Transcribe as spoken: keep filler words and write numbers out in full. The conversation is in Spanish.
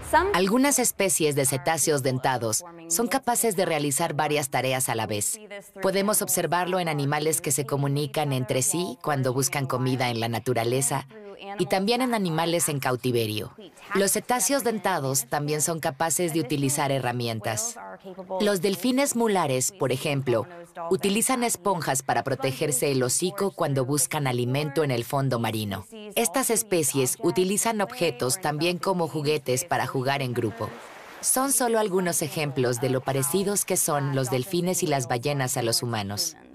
Algunas especies de cetáceos dentados son capaces de realizar varias tareas a la vez. Podemos observarlo en animales que se comunican entre sí cuando buscan comida en la naturaleza y también en animales en cautiverio. Los cetáceos dentados también son capaces de utilizar herramientas. Los delfines mulares, por ejemplo, utilizan esponjas para protegerse el hocico cuando buscan alimento en el fondo marino. Estas especies utilizan objetos también como juguetes para jugar en grupo. Son solo algunos ejemplos de lo parecidos que son los delfines y las ballenas a los humanos.